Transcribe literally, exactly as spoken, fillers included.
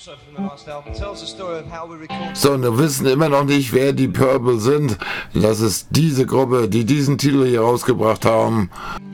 So, und wir wissen immer noch nicht, wer die Purple sind. Das ist diese Gruppe, die diesen Titel hier rausgebracht haben.